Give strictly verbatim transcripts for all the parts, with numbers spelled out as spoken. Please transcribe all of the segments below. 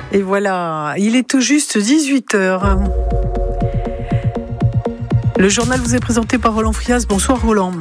Et voilà, il est tout juste dix-huit heures. Le journal vous est présenté par Roland Frias. Bonsoir Roland.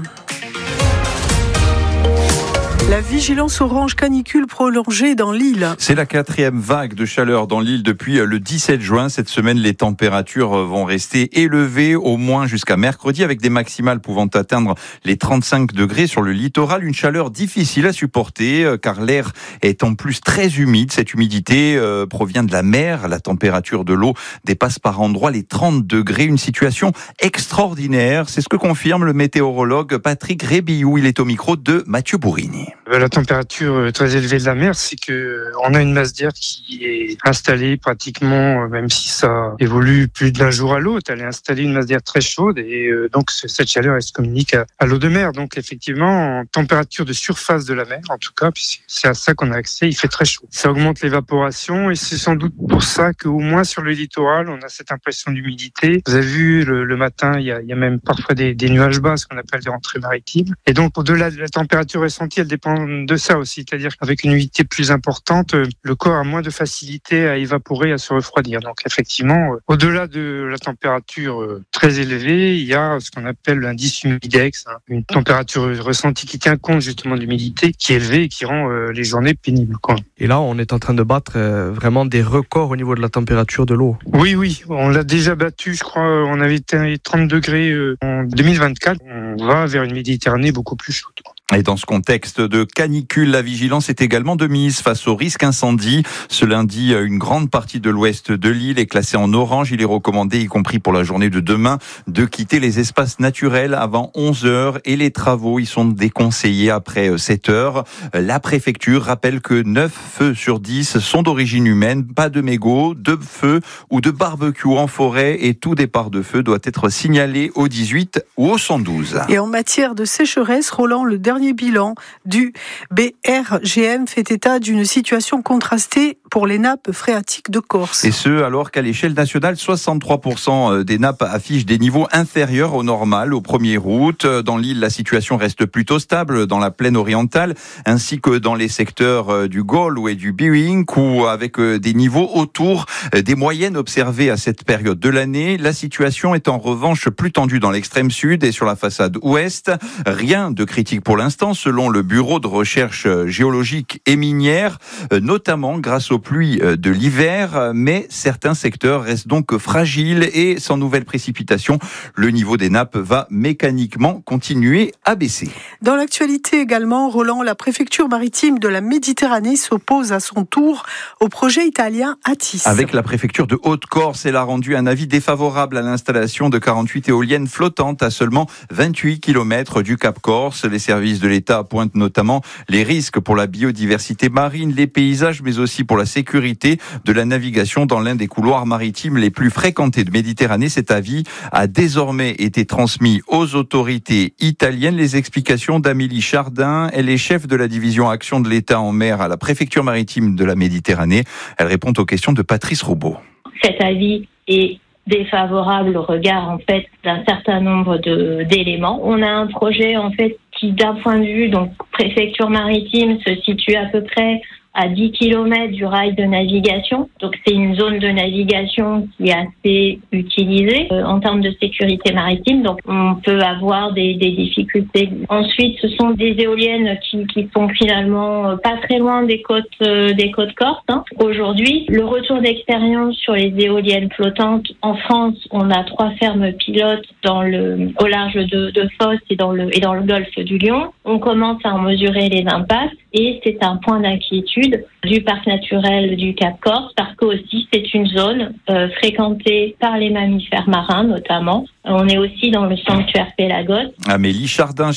La vigilance orange canicule prolongée dans l'île. C'est la quatrième vague de chaleur dans l'île depuis le dix-sept juin. Cette semaine, les températures vont rester élevées au moins jusqu'à mercredi, avec des maximales pouvant atteindre les trente-cinq degrés sur le littoral. Une chaleur difficile à supporter car l'air est en plus très humide. Cette humidité euh, provient de la mer. La température de l'eau dépasse par endroits les trente degrés. Une situation extraordinaire. C'est ce que confirme le météorologue Patrick Rébillou. Il est au micro de Mathieu Bourrini. La température très élevée de la mer, c'est que on a une masse d'air qui est installée pratiquement, même si ça évolue plus d'un jour à l'autre, elle est installée une masse d'air très chaude et donc cette chaleur elle se communique à, à l'eau de mer. Donc effectivement, en température de surface de la mer, en tout cas, puisque c'est à ça qu'on a accès, il fait très chaud. Ça augmente l'évaporation et c'est sans doute pour ça qu'au moins sur le littoral, on a cette impression d'humidité. Vous avez vu le, le matin, il y, a, il y a même parfois des, des nuages bas, ce qu'on appelle des rentrées maritimes. Et donc au-delà de la température ressentie, elle dépend de ça aussi, c'est-à-dire qu'avec une humidité plus importante, le corps a moins de facilité à évaporer, à se refroidir. Donc effectivement, au-delà de la température très élevée, il y a ce qu'on appelle l'indice humidex, hein, une température ressentie qui tient compte justement de l'humidité, qui est élevée et qui rend euh, les journées pénibles, quoi. Et là, on est en train de battre euh, vraiment des records au niveau de la température de l'eau. Oui, oui, on l'a déjà battu, je crois, on avait été trente degrés euh, en deux mille vingt-quatre. On va vers une Méditerranée beaucoup plus chaude, quoi. Et dans ce contexte de canicule, la vigilance est également de mise face au risque incendie. Ce lundi, une grande partie de l'ouest de l'île est classée en orange. Il est recommandé, y compris pour la journée de demain, de quitter les espaces naturels avant onze heures et les travaux y sont déconseillés après sept heures. La préfecture rappelle que neuf feux sur dix sont d'origine humaine. Pas de mégots, de feux ou de barbecue en forêt et tout départ de feu doit être signalé au dix-huit ou au cent douze. Et en matière de sécheresse, Roland, le dernier Le bilan du B R G M fait état d'une situation contrastée pour les nappes phréatiques de Corse. Et ce, alors qu'à l'échelle nationale, soixante-trois pour cent des nappes affichent des niveaux inférieurs au normal au premier août. Dans l'île, la situation reste plutôt stable dans la plaine orientale, ainsi que dans les secteurs du Galway et du Bewick, où avec des niveaux autour des moyennes observées à cette période de l'année. La situation est en revanche plus tendue dans l'extrême sud et sur la façade ouest. Rien de critique pour l'instant. Selon le Bureau de recherche géologique et minière, notamment grâce aux pluies de l'hiver, mais certains secteurs restent donc fragiles et sans nouvelles précipitations, le niveau des nappes va mécaniquement continuer à baisser. Dans l'actualité également, Roland, la préfecture maritime de la Méditerranée s'oppose à son tour au projet italien Attis. Avec la préfecture de Haute-Corse, elle a rendu un avis défavorable à l'installation de quarante-huit éoliennes flottantes à seulement vingt-huit kilomètres du Cap Corse. Les services de l'État pointent notamment les risques pour la biodiversité marine, les paysages, mais aussi pour la sécurité de la navigation dans l'un des couloirs maritimes les plus fréquentés de Méditerranée. Cet avis a désormais été transmis aux autorités italiennes. Les explications d'Amélie Chardin, elle est chef de la division Action de l'État en mer à la préfecture maritime de la Méditerranée. Elle répond aux questions de Patrice Roubaud. Cet avis est défavorable au regard en fait d'un certain nombre de d'éléments. On a un projet en fait qui d'un point de vue donc préfecture maritime se situe à peu près à dix kilomètres du rail de navigation. Donc c'est une zone de navigation qui est assez utilisée euh, en termes de sécurité maritime. Donc on peut avoir des, des difficultés. Ensuite, ce sont des éoliennes qui, qui sont finalement pas très loin des côtes euh, des côtes corses. Hein. Aujourd'hui, le retour d'expérience sur les éoliennes flottantes en France, on a trois fermes pilotes dans le au large de, de Fos et dans le et dans le golfe du Lion. On commence à en mesurer les impacts et c'est un point d'inquiétude du parc naturel du Cap Corse parce que aussi c'est une zone euh, fréquentée par les mammifères marins notamment. On est aussi dans le sanctuaire Pélagos. Amélie Chardin,